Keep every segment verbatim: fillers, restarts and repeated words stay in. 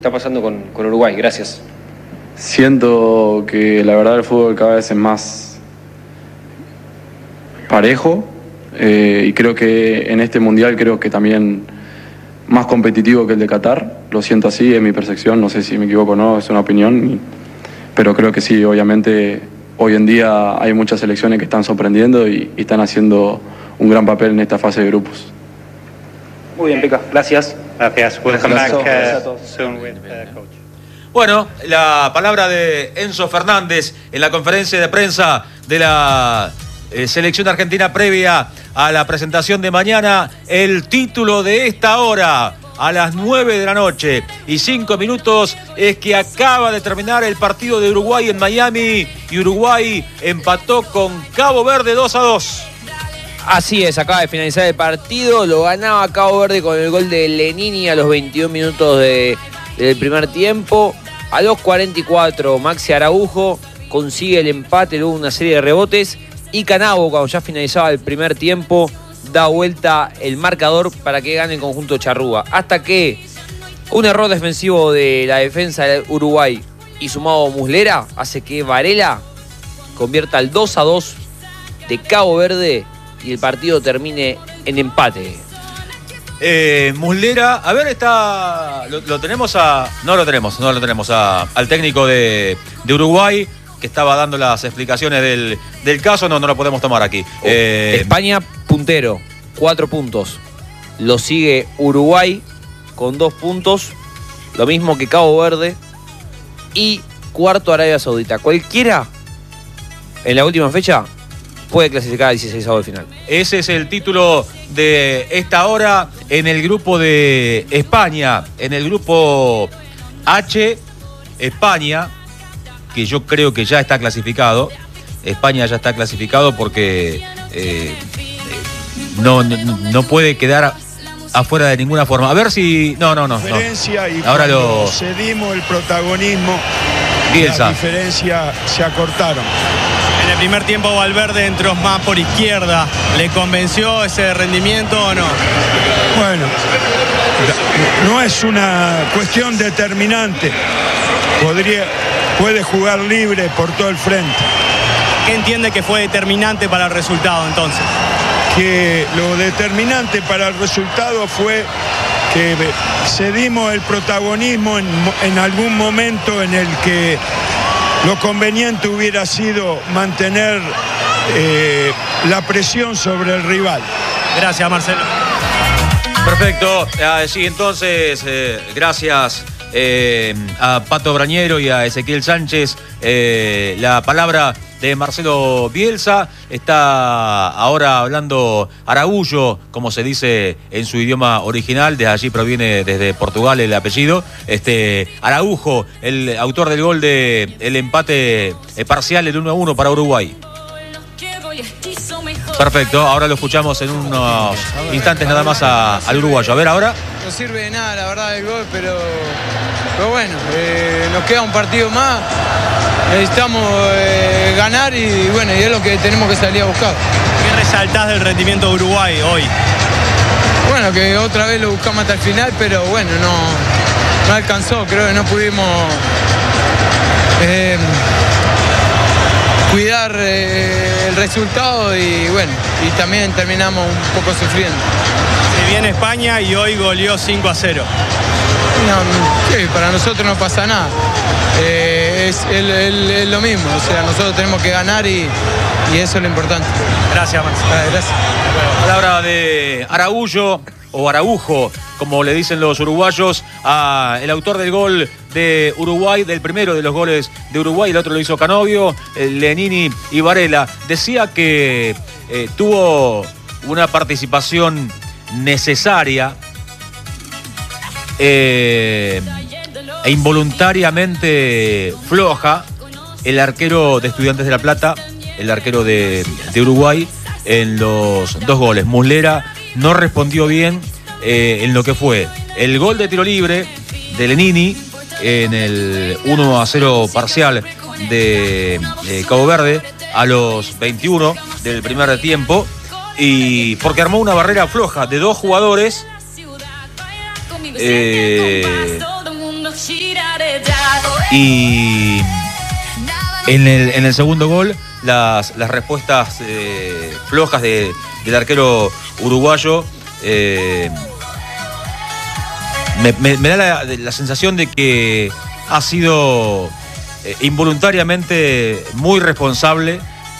está pasando con, con Uruguay? Gracias. Siento que la verdad el fútbol cada vez es más parejo eh, y creo que en este mundial creo que también más competitivo que el de Qatar. Lo siento así, es mi percepción, no sé si me equivoco o no, es una opinión, pero creo que sí, obviamente hoy en día hay muchas selecciones que están sorprendiendo y, y están haciendo un gran papel en esta fase de grupos. Muy bien, Pica, gracias. Gracias. We'll come back uh, soon with uh, coach. Bueno, la palabra de Enzo Fernández en la conferencia de prensa de la eh, selección argentina previa a la presentación de mañana. El título de esta hora a las nueve de la noche y cinco minutos es que acaba de terminar el partido de Uruguay en Miami y Uruguay empató con Cabo Verde dos a dos. Así es, acaba de finalizar el partido, lo ganaba Cabo Verde con el gol de Lenini a los veintidós minutos de, del primer tiempo. A los cuarenta y cuatro, Maxi Araujo consigue el empate, luego una serie de rebotes. Y Canavo, cuando ya finalizaba el primer tiempo, da vuelta el marcador para que gane el conjunto Charrúa. Hasta que un error defensivo de la defensa de Uruguay y sumado Muslera hace que Varela convierta el dos a dos de Cabo Verde y el partido termine en empate. Eh, Muslera, a ver, está. Lo, lo tenemos a. No lo tenemos, no lo tenemos a, al técnico de, de Uruguay, que estaba dando las explicaciones del, del caso. No, no lo podemos tomar aquí. Eh, España puntero, cuatro puntos. Lo sigue Uruguay con dos puntos, lo mismo que Cabo Verde. Y cuarto Arabia Saudita. Cualquiera en la última fecha puede clasificar al dieciseisavo de final. Ese es el título de esta hora en el grupo de España. En el grupo H, España, que yo creo que ya está clasificado. España ya está clasificado porque eh, no, no, no puede quedar afuera de ninguna forma. A ver si... No, no, no. no. Y ahora lo... cedimos el protagonismo, Bielsa. La diferencia se acortaron. En el primer tiempo Valverde entró más por izquierda. ¿Le convenció ese rendimiento o no? Bueno, no es una cuestión determinante. Podría, puede jugar libre por todo el frente. ¿Qué entiende que fue determinante para el resultado entonces? Que lo determinante para el resultado fue que cedimos el protagonismo en, en algún momento en el que lo conveniente hubiera sido mantener eh, la presión sobre el rival. Gracias, Marcelo. Perfecto. Uh, sí, entonces, eh, gracias eh, a Pato Brañero y a Ezequiel Sánchez. Eh, la palabra de Marcelo Bielsa. Está ahora hablando Araújo, como se dice en su idioma original. Desde allí proviene, desde Portugal, el apellido. Este, Araújo, el autor del gol de el empate parcial, el uno a uno para Uruguay. Perfecto, ahora lo escuchamos en unos instantes nada más a, al uruguayo. A ver, ahora. No sirve de nada, la verdad, el gol, pero, pero bueno, eh, nos queda un partido más. Necesitamos eh, ganar y bueno, y es lo que tenemos que salir a buscar. ¿Qué resaltás del rendimiento de Uruguay hoy? Bueno, que otra vez lo buscamos hasta el final, pero bueno, no, no alcanzó. Creo que no pudimos eh, cuidar eh, el resultado y bueno, y también terminamos un poco sufriendo. Se viene España y hoy goleó cinco a cero. No, sí, para nosotros no pasa nada. Eh, es, es, es, es lo mismo, o sea, nosotros tenemos que ganar y, y eso es lo importante. Gracias, Marcelo. Ah, gracias. Palabra de Araújo, o Araujo, como le dicen los uruguayos, a el autor del gol de Uruguay, del primero de los goles de Uruguay, el otro lo hizo Canovio, Lenini y Varela. Decía que eh, tuvo una participación necesaria eh, e involuntariamente floja el arquero de Estudiantes de La Plata, el arquero de, de Uruguay, en los dos goles. Muslera no respondió bien eh, en lo que fue el gol de tiro libre de Lenini en el uno a cero parcial de, de Cabo Verde a los veintiuno del primer tiempo, y porque armó una barrera floja de dos jugadores eh, Y en el, en el segundo gol, las, las respuestas eh, flojas de, del arquero uruguayo eh, me, me, me da la, la sensación de que ha sido eh, involuntariamente muy responsable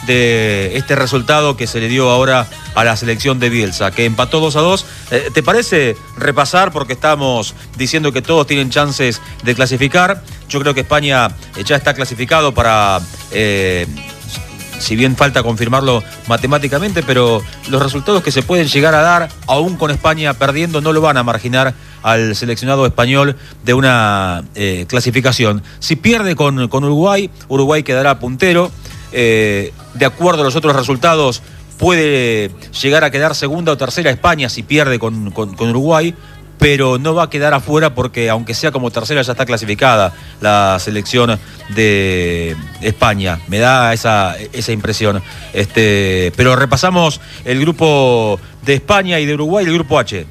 de este resultado que se le dio ahora a la selección de Bielsa, que empató dos a dos. Eh, ¿Te parece repasar? Porque estamos diciendo que todos tienen chances de clasificar. Yo creo que España ya está clasificado para, eh, si bien falta confirmarlo matemáticamente, pero los resultados que se pueden llegar a dar, aún con España perdiendo, no lo van a marginar al seleccionado español de una eh, clasificación. Si pierde con, con Uruguay, Uruguay quedará puntero. Eh, de acuerdo a los otros resultados, puede llegar a quedar segunda o tercera España si pierde con, con, con Uruguay, pero no va a quedar afuera porque, aunque sea como tercera, ya está clasificada la selección de España. Me da esa, esa impresión. Este, pero repasamos el grupo de España y de Uruguay, el grupo H.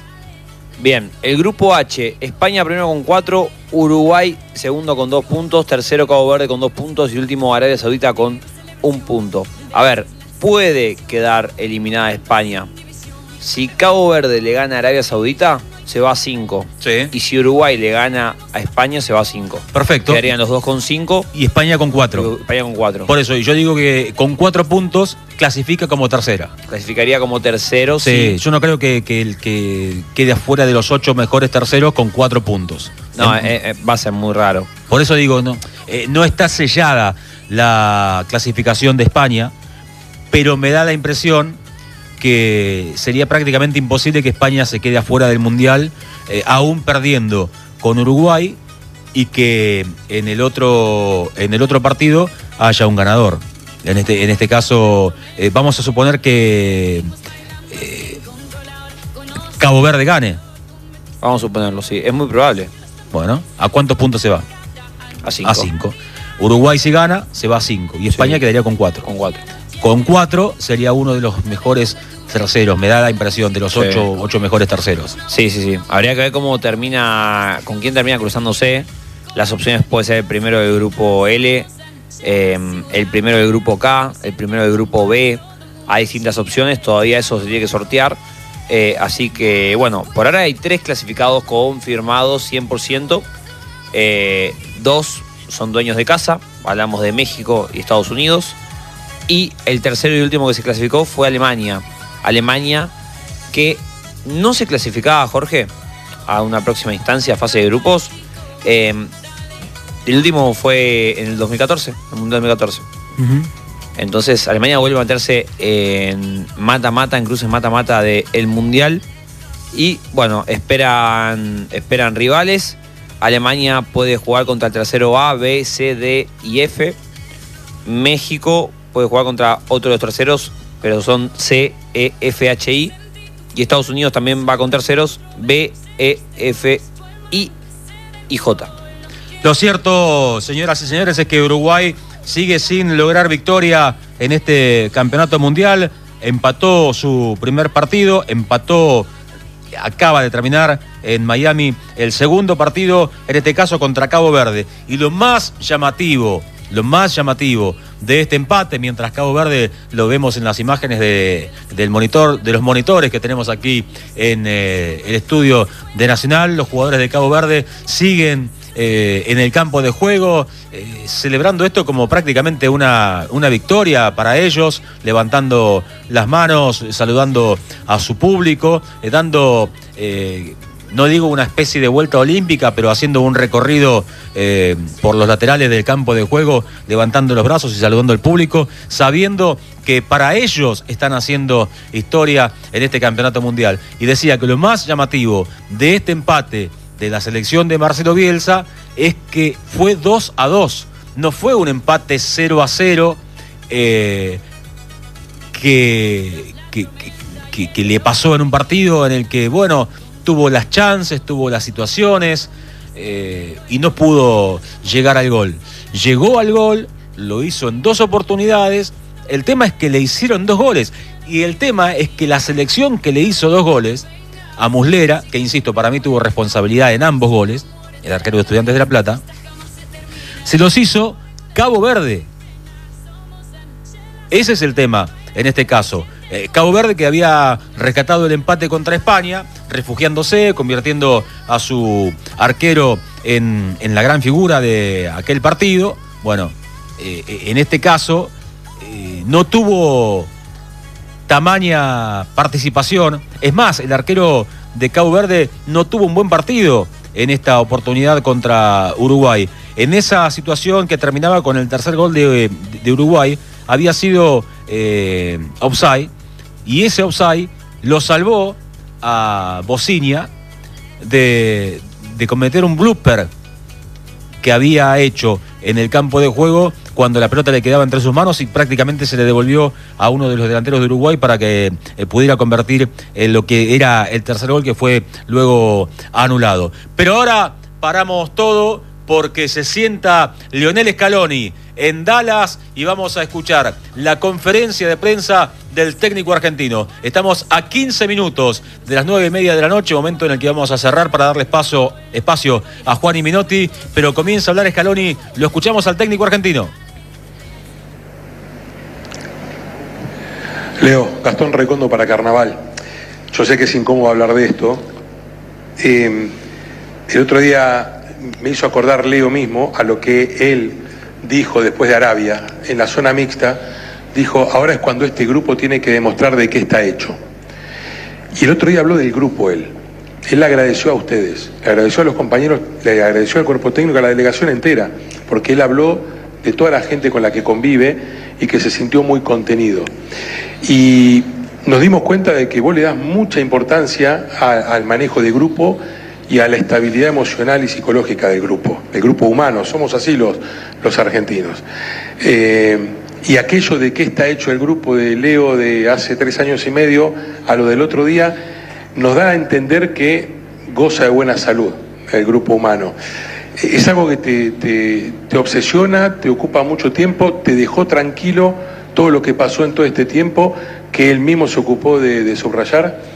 Bien, el grupo H, España primero con cuatro, Uruguay segundo con dos puntos, tercero Cabo Verde con dos puntos y último Arabia Saudita con un punto. A ver, puede quedar eliminada España. Si Cabo Verde le gana a Arabia Saudita, se va a cinco. Sí. Y si Uruguay le gana a España, se va a cinco. Perfecto. Quedarían los dos con cinco. Y España con cuatro. España con cuatro. Por eso, yo digo que con cuatro puntos clasifica como tercera. Clasificaría como tercero, sí. sí. Yo no creo que, que el que quede afuera de los ocho mejores terceros con cuatro puntos. No, en, eh, eh, va a ser muy raro. Por eso digo, no, eh, no está sellada la clasificación de España, pero me da la impresión que sería prácticamente imposible que España se quede afuera del Mundial, eh, aún perdiendo con Uruguay, y que en el otro, en el otro partido haya un ganador. En este, en este caso, eh, vamos a suponer que eh, Cabo Verde gane. Vamos a suponerlo, sí. Es muy probable. Bueno, ¿a cuántos puntos se va? A cinco. A cinco. Uruguay si gana, se va a cinco. Y España sí. Quedaría con cuatro. Con cuatro. Con cuatro sería uno de los mejores terceros. Me da la impresión de los sí. ocho, ocho mejores terceros. Sí, sí, sí. Habría que ver cómo termina, con quién termina cruzándose. Las opciones puede ser el primero del grupo L, eh, el primero del grupo K, el primero del grupo B. Hay distintas opciones, todavía eso se tiene que sortear. Eh, así que, bueno, por ahora hay tres clasificados confirmados cien por ciento. Eh, dos son dueños de casa, hablamos de México y Estados Unidos. Y el tercero y último que se clasificó fue Alemania. Alemania que no se clasificaba, Jorge, a una próxima instancia, fase de grupos. Eh, el último fue en el dos mil catorce, en el Mundial dos mil catorce. Uh-huh. Entonces Alemania vuelve a meterse en mata-mata, en cruces mata-mata del Mundial. Y bueno, esperan, esperan rivales. Alemania puede jugar contra el tercero A, B, C, D y F. México puede jugar contra otro de los terceros, pero son C, E, F, H, I. Y Estados Unidos también va con terceros B, E, F, I y J. Lo cierto, señoras y señores, es que Uruguay sigue sin lograr victoria en este campeonato mundial. Empató su primer partido, empató, acaba de terminar en Miami el segundo partido, en este caso contra Cabo Verde. Y lo más llamativo, lo más llamativo de este empate, mientras Cabo Verde lo vemos en las imágenes de, del monitor, de los monitores que tenemos aquí en eh, el estudio de Nacional, los jugadores de Cabo Verde siguen eh, en el campo de juego, eh, celebrando esto como prácticamente una, una victoria para ellos, levantando las manos, saludando a su público, eh, dando... Eh, no digo una especie de vuelta olímpica, pero haciendo un recorrido eh, por los laterales del campo de juego, levantando los brazos y saludando al público, sabiendo que para ellos están haciendo historia en este campeonato mundial. Y decía que lo más llamativo de este empate de la selección de Marcelo Bielsa es que fue dos a dos. No fue un empate cero a cero eh, que, que, que, que le pasó en un partido en el que, bueno, tuvo las chances, tuvo las situaciones eh, y no pudo llegar al gol. Llegó al gol, lo hizo en dos oportunidades. El tema es que le hicieron dos goles. Y el tema es que la selección que le hizo dos goles a Muslera, que insisto, para mí tuvo responsabilidad en ambos goles, el arquero de Estudiantes de La Plata, se los hizo Cabo Verde. Ese es el tema en este caso. Eh, Cabo Verde, que había rescatado el empate contra España, refugiándose, convirtiendo a su arquero en, en la gran figura de aquel partido. Bueno, eh, en este caso eh, no tuvo tamaña participación. Es más, el arquero de Cabo Verde no tuvo un buen partido en esta oportunidad contra Uruguay. En esa situación que terminaba con el tercer gol de, de Uruguay, había sido eh, offside, y ese offside lo salvó a Bocinia de, de cometer un blooper que había hecho en el campo de juego cuando la pelota le quedaba entre sus manos y prácticamente se le devolvió a uno de los delanteros de Uruguay para que eh, pudiera convertir en lo que era el tercer gol, que fue luego anulado. Pero ahora paramos todo porque se sienta Lionel Scaloni en Dallas y vamos a escuchar la conferencia de prensa del técnico argentino. Estamos a quince minutos de las nueve y media de la noche, momento en el que vamos a cerrar para darle espacio, espacio a Juan Minotti, pero comienza a hablar Scaloni. Lo escuchamos al técnico argentino. Leo, Gastón Recondo para Carnaval. Yo sé que es incómodo hablar de esto. Eh, el otro día me hizo acordar Leo mismo a lo que él dijo después de Arabia, en la zona mixta, dijo, ahora es cuando este grupo tiene que demostrar de qué está hecho. Y el otro día habló del grupo él. Él le agradeció a ustedes, le agradeció a los compañeros, le agradeció al cuerpo técnico, a la delegación entera, porque él habló de toda la gente con la que convive y que se sintió muy contenido. Y nos dimos cuenta de que vos le das mucha importancia a, al manejo de grupo y a la estabilidad emocional y psicológica del grupo, del grupo humano. Somos así los, los argentinos. Eh, y aquello de qué está hecho el grupo de Leo de hace tres años y medio a lo del otro día, nos da a entender que goza de buena salud el grupo humano. Es algo que te, te, te obsesiona, te ocupa mucho tiempo, te dejó tranquilo todo lo que pasó en todo este tiempo, que él mismo se ocupó de, de subrayar.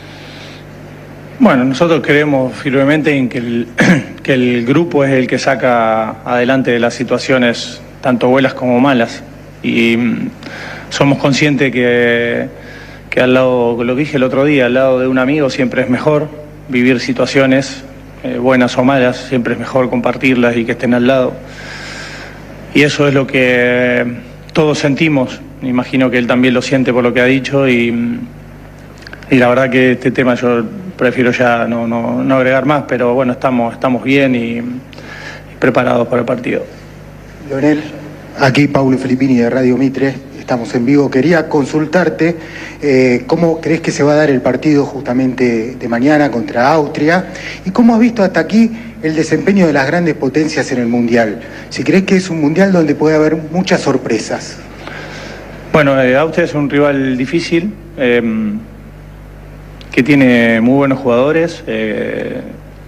Bueno, nosotros creemos firmemente en que el, que el grupo es el que saca adelante las situaciones, tanto buenas como malas. Y mm, somos conscientes que, que al lado, lo que dije el otro día, al lado de un amigo siempre es mejor vivir situaciones eh, buenas o malas, siempre es mejor compartirlas y que estén al lado. Y eso es lo que todos sentimos. Me imagino que él también lo siente por lo que ha dicho y, y la verdad que este tema yo prefiero ya no, no, no agregar más, pero bueno, estamos, estamos bien y, y preparados para el partido. Leonel, aquí Paulo Filippini de Radio Mitre, estamos en vivo. Quería consultarte eh, cómo crees que se va a dar el partido justamente de mañana contra Austria y cómo has visto hasta aquí el desempeño de las grandes potencias en el Mundial. Si crees que es un Mundial donde puede haber muchas sorpresas. Bueno, eh, Austria es un rival difícil, eh, que tiene muy buenos jugadores, eh,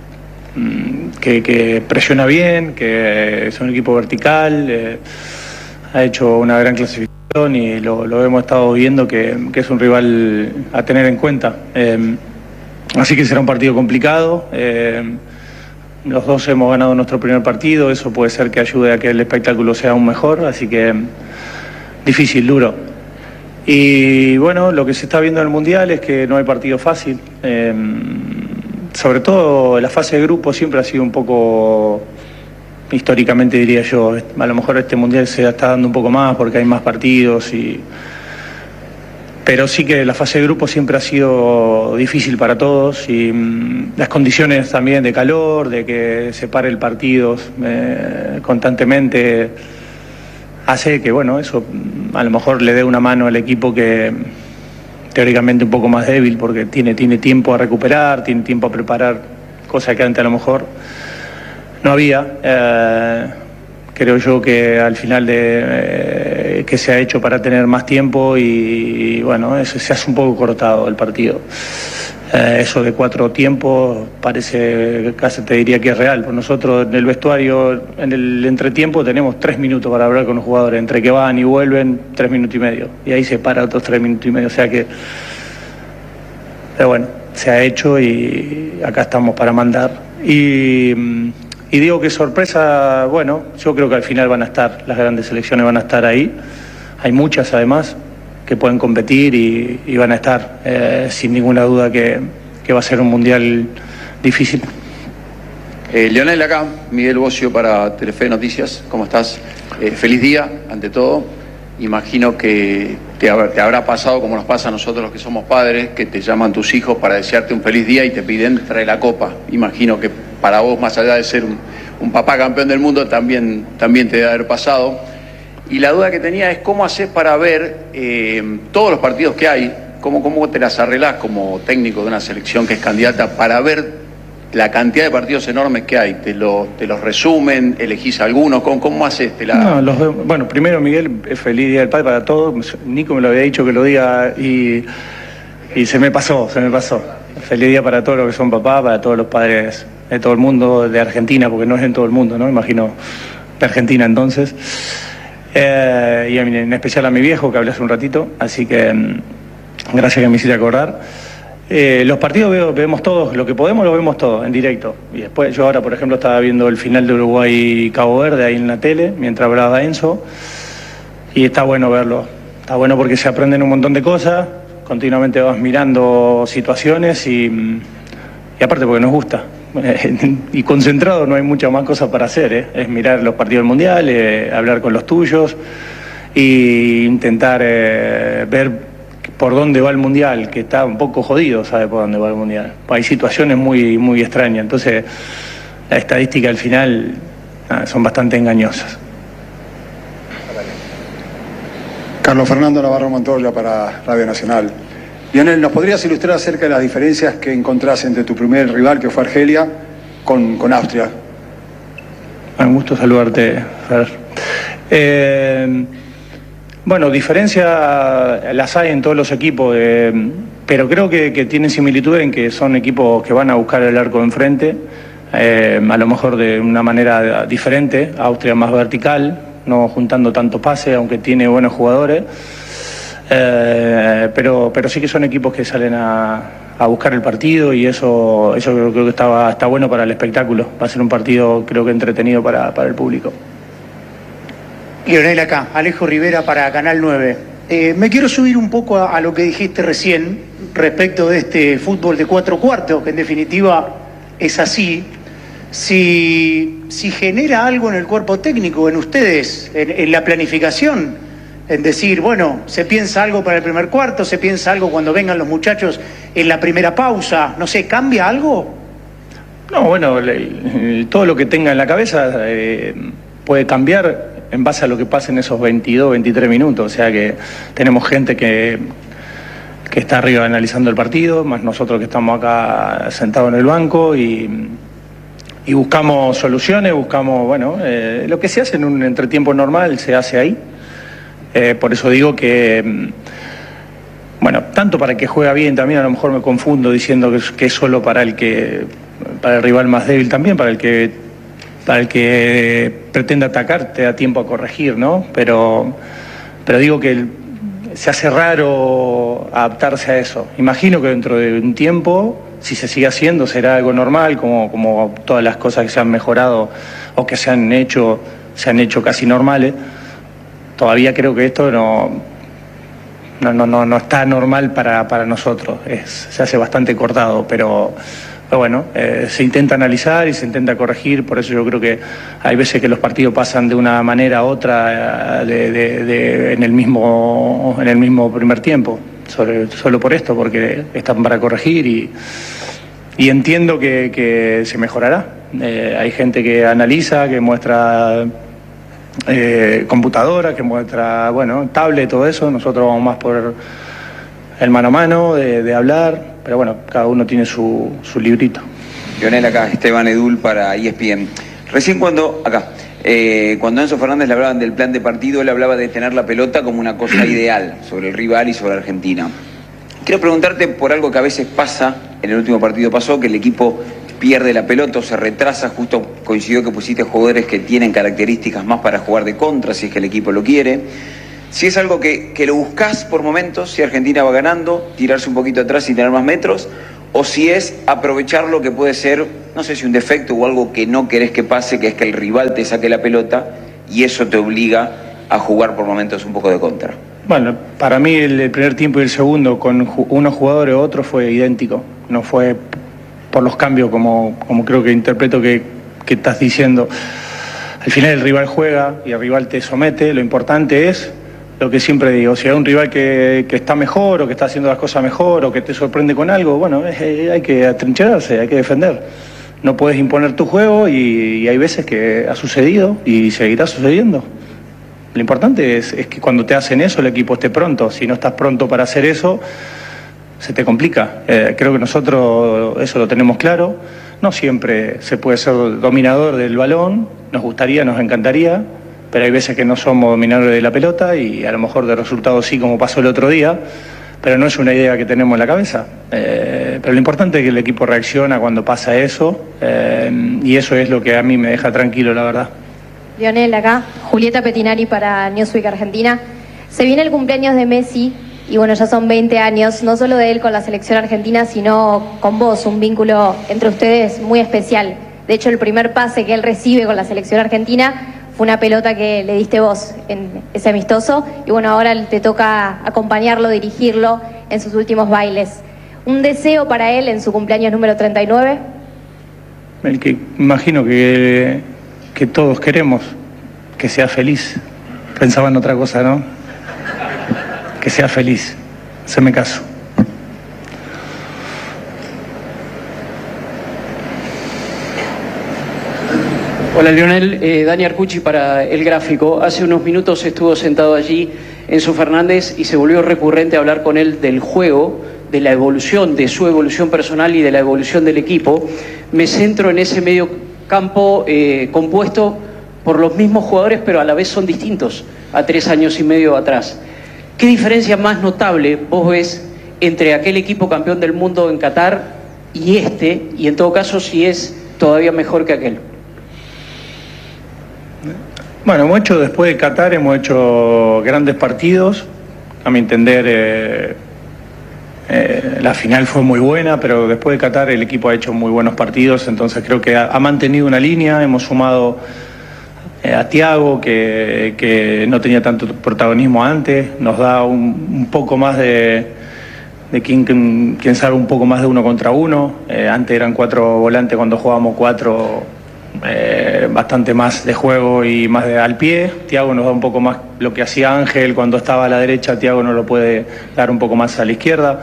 que, que presiona bien, que es un equipo vertical, eh, ha hecho una gran clasificación y lo, lo hemos estado viendo que, que es un rival a tener en cuenta. Eh, así que será un partido complicado. Eh, los dos hemos ganado nuestro primer partido, eso puede ser que ayude a que el espectáculo sea aún mejor, así que difícil, duro. Y bueno, lo que se está viendo en el Mundial es que no hay partido fácil. Eh, sobre todo la fase de grupo siempre ha sido un poco, históricamente diría yo, a lo mejor este Mundial se está dando un poco más porque hay más partidos, y pero sí que la fase de grupo siempre ha sido difícil para todos y mm, las condiciones también de calor, de que se pare el partido eh, constantemente, hace que, bueno, eso a lo mejor le dé una mano al equipo que teóricamente un poco más débil porque tiene, tiene tiempo a recuperar, tiene tiempo a preparar, cosa que antes a lo mejor no había. Eh, creo yo que al final de eh, que se ha hecho para tener más tiempo y, y bueno, eso se hace un poco cortado el partido. Eh, eso de cuatro tiempos parece, casi te diría que es real. Por nosotros en el vestuario, en el entretiempo, tenemos tres minutos para hablar con los jugadores. Entre que van y vuelven, tres minutos y medio. Y ahí se para otros tres minutos y medio. O sea que, pero bueno, se ha hecho y acá estamos para mandar. Y y digo que sorpresa, bueno, yo creo que al final van a estar, las grandes selecciones van a estar ahí. Hay muchas además que pueden competir y, y van a estar, eh, sin ninguna duda que, que va a ser un mundial difícil. Eh, Leonel acá, Miguel Bocio para Telefe Noticias, ¿cómo estás? Eh, feliz día, ante todo. Imagino que te, habrá, te habrá pasado como nos pasa a nosotros los que somos padres, que te llaman tus hijos para desearte un feliz día y te piden trae la copa. Imagino que para vos, más allá de ser un, un papá campeón del mundo, también, también te debe haber pasado. Y la duda que tenía es cómo haces para ver eh, todos los partidos que hay, cómo, cómo te las arreglás como técnico de una selección que es candidata para ver la cantidad de partidos enormes que hay. ¿Te, lo, te los resumen? ¿Elegís algunos? ¿Cómo, cómo haces? Te la... No, los veo, bueno, primero, Miguel, feliz Día del Padre para todos. Nico me lo había dicho que lo diga y, y se me pasó, se me pasó. Feliz día para todos los que son papás, para todos los padres de todo el mundo, de Argentina, porque no es en todo el mundo, ¿no? Imagino de Argentina entonces. Eh, y en especial a mi viejo, que hablé hace un ratito, así que gracias que me hiciste acordar. Eh, los partidos veo, vemos todos, lo que podemos lo vemos todos en directo. Y después yo ahora, por ejemplo, estaba viendo el final de Uruguay-Cabo Verde ahí en la tele, mientras hablaba Enzo, y está bueno verlo. Está bueno porque se aprenden un montón de cosas, continuamente vas mirando situaciones y, y aparte porque nos gusta. Y concentrado no hay muchas más cosas para hacer, ¿eh? Es mirar los partidos del Mundial, eh, hablar con los tuyos e intentar eh, ver por dónde va el Mundial, que está un poco jodido, sabe por dónde va el Mundial. Hay situaciones muy, muy extrañas, entonces la estadística al final ah, son bastante engañosas. Carlos Fernando Navarro Montoya para Radio Nacional. Lionel, ¿nos podrías ilustrar acerca de las diferencias que encontrás entre tu primer rival, que fue Argelia, con, con Austria? Un gusto saludarte, Fer. Eh, bueno, diferencias las hay en todos los equipos, eh, pero creo que, que tienen similitud en que son equipos que van a buscar el arco enfrente, eh, a lo mejor de una manera diferente. Austria más vertical, no juntando tanto pase, aunque tiene buenos jugadores. Eh, pero, pero sí que son equipos que salen a, a buscar el partido y eso, eso creo, creo que está, está bueno para el espectáculo. Va a ser un partido creo que entretenido para, para el público. Lionel acá, Alejo Rivera para Canal nueve. Eh, me quiero subir un poco a, a lo que dijiste recién respecto de este fútbol de cuatro cuartos, que en definitiva es así. Si, si genera algo en el cuerpo técnico, en ustedes, en, en la planificación, en decir, bueno, se piensa algo para el primer cuarto, se piensa algo cuando vengan los muchachos en la primera pausa, no sé, ¿cambia algo? No, bueno, le, todo lo que tenga en la cabeza eh, puede cambiar en base a lo que pase en esos veintidós, veintitrés minutos, o sea que tenemos gente que, que está arriba analizando el partido, más nosotros que estamos acá sentados en el banco y, y buscamos soluciones, buscamos, bueno, eh, lo que se hace en un entretiempo normal se hace ahí. Eh, por eso digo que, bueno, tanto para el que juega bien también, a lo mejor me confundo diciendo que es, que es solo para el que, para el rival más débil también, para el que, para el que pretende atacar, te da tiempo a corregir, ¿no? Pero, pero digo que el, se hace raro adaptarse a eso. Imagino que dentro de un tiempo, si se sigue haciendo, será algo normal, como, como todas las cosas que se han mejorado o que se han hecho, se han hecho casi normales. Todavía creo que esto no, no, no, no, no está normal para, para nosotros, es, se hace bastante cortado, pero, pero bueno, eh, se intenta analizar y se intenta corregir, por eso yo creo que hay veces que los partidos pasan de una manera a otra de, de, de, en, el mismo, en el mismo primer tiempo, sobre, solo por esto, porque están para corregir y, y entiendo que, que se mejorará. Eh, hay gente que analiza, que muestra... Eh, computadora, que muestra, bueno, tablet, todo eso. Nosotros vamos más por el mano a mano, de, de hablar, pero bueno, cada uno tiene su, su librito. Lionel acá, Esteban Edul para E S P N. Recién cuando, acá, eh, cuando Enzo Fernández le hablaban del plan de partido, él hablaba de tener la pelota como una cosa ideal sobre el rival y sobre Argentina. Quiero preguntarte por algo que a veces pasa, en el último partido pasó, que el equipo pierde la pelota o se retrasa, justo coincidió que pusiste jugadores que tienen características más para jugar de contra, si es que el equipo lo quiere. Si es algo que, que lo buscás por momentos, si Argentina va ganando, tirarse un poquito atrás y tener más metros, o si es aprovechar lo que puede ser, no sé si un defecto o algo que no querés que pase, que es que el rival te saque la pelota y eso te obliga a jugar por momentos un poco de contra. Bueno, para mí el, el primer tiempo y el segundo con ju unos jugadores u otros fue idéntico, no fue por los cambios como, como creo que interpreto que, que estás diciendo. Al final el rival juega y el rival te somete, lo importante es lo que siempre digo, si hay un rival que, que está mejor o que está haciendo las cosas mejor o que te sorprende con algo, bueno, es, hay que atrincherarse, hay que defender. No puedes imponer tu juego y, y hay veces que ha sucedido y seguirá sucediendo. Lo importante es, es que cuando te hacen eso el equipo esté pronto. Si no estás pronto para hacer eso, se te complica. Eh, creo que nosotros eso lo tenemos claro. No siempre se puede ser dominador del balón, nos gustaría, nos encantaría, pero hay veces que no somos dominadores de la pelota y a lo mejor de resultados sí, como pasó el otro día, pero no es una idea que tenemos en la cabeza. Eh, pero lo importante es que el equipo reacciona cuando pasa eso eh, y eso es lo que a mí me deja tranquilo, la verdad. Lionel, acá, Julieta Petinari para Newsweek Argentina. Se viene el cumpleaños de Messi y bueno, ya son veinte años, no solo de él con la selección argentina, sino con vos, un vínculo entre ustedes muy especial. De hecho, el primer pase que él recibe con la selección argentina fue una pelota que le diste vos en ese amistoso y bueno, ahora te toca acompañarlo, dirigirlo en sus últimos bailes. ¿Un deseo para él en su cumpleaños número treinta y nueve? El que imagino que, que todos queremos, que sea feliz. Pensaba en otra cosa, ¿no? Que sea feliz. Haceme caso. Hola Lionel, eh, Dani Arcucci para El Gráfico. Hace unos minutos estuvo sentado allí Enzo Fernández y se volvió recurrente hablar con él del juego, de la evolución, de su evolución personal y de la evolución del equipo. Me centro en ese medio campo eh, compuesto por los mismos jugadores, pero a la vez son distintos a tres años y medio atrás. ¿Qué diferencia más notable vos ves entre aquel equipo campeón del mundo en Qatar y este, y en todo caso si es todavía mejor que aquel? Bueno, hemos hecho después de Qatar, hemos hecho grandes partidos. A mi entender, eh, eh, la final fue muy buena, pero después de Qatar el equipo ha hecho muy buenos partidos, entonces creo que ha, ha mantenido una línea. Hemos sumado eh, a Thiago, que, que no tenía tanto protagonismo antes, nos da un, un poco más de, de quien, quien sabe, un poco más de uno contra uno. Eh, antes eran cuatro volantes, cuando jugábamos cuatro... Eh, bastante más de juego y más de al pie. Thiago nos da un poco más lo que hacía Ángel cuando estaba a la derecha, Thiago nos lo puede dar un poco más a la izquierda.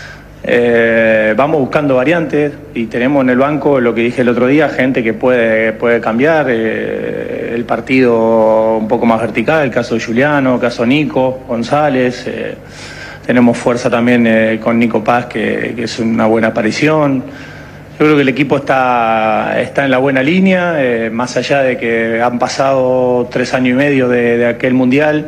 Eh, vamos buscando variantes y tenemos en el banco, lo que dije el otro día, gente que puede, puede cambiar eh, el partido un poco más vertical, el caso de Juliano, el caso de Nico González. Eh, tenemos fuerza también eh, con Nico Paz, que, que es una buena aparición. Yo creo que el equipo está, está en la buena línea, eh, más allá de que han pasado tres años y medio de, de aquel mundial.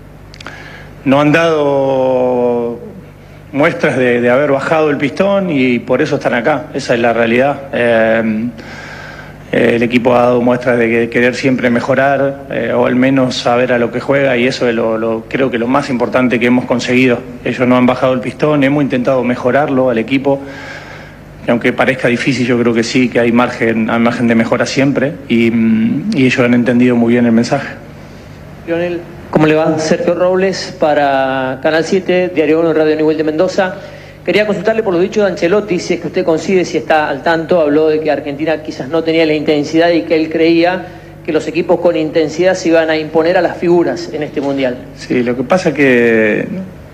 No han dado muestras de, de haber bajado el pistón y por eso están acá, esa es la realidad. Eh, el equipo ha dado muestras de que, querer siempre mejorar eh, o al menos saber a lo que juega y eso es lo, lo, creo que lo más importante que hemos conseguido. Ellos no han bajado el pistón, hemos intentado mejorarlo al equipo. Que aunque parezca difícil, yo creo que sí, que hay margen, hay margen de mejora siempre y, y ellos han entendido muy bien el mensaje. Lionel, ¿cómo le va? Sergio Robles para Canal siete, Diario uno, Radio Nivel de Mendoza. Quería consultarle por los dichos de Ancelotti, si es que usted coincide, si está al tanto. Habló de que Argentina quizás no tenía la intensidad y que él creía que los equipos con intensidad se iban a imponer a las figuras en este Mundial. Sí, lo que pasa es que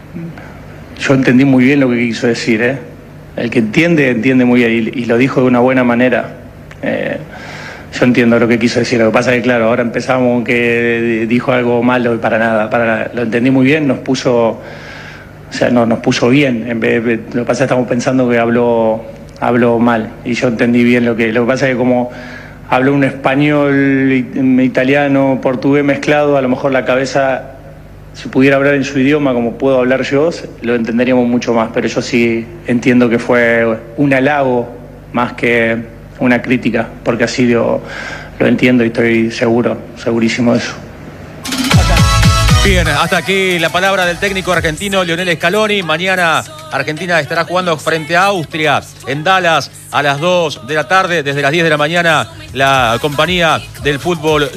yo entendí muy bien lo que quiso decir, ¿eh? El que entiende, entiende muy bien y, y lo dijo de una buena manera. Eh, yo entiendo lo que quiso decir. Lo que pasa es que, claro, ahora empezamos con que dijo algo malo y para nada, para nada. Lo entendí muy bien, nos puso, o sea, no, nos puso bien. En vez de, lo que pasa es que estamos pensando que habló, habló mal y yo entendí bien lo que... Lo que pasa es que como habló un español, italiano, portugués mezclado, a lo mejor la cabeza... Si pudiera hablar en su idioma como puedo hablar yo, lo entenderíamos mucho más, pero yo sí entiendo que fue un halago más que una crítica, porque así lo, lo entiendo y estoy seguro, segurísimo de eso. Bien, hasta aquí la palabra del técnico argentino Lionel Scaloni. Mañana Argentina estará jugando frente a Austria en Dallas a las dos de la tarde. Desde las diez de la mañana, la compañía del fútbol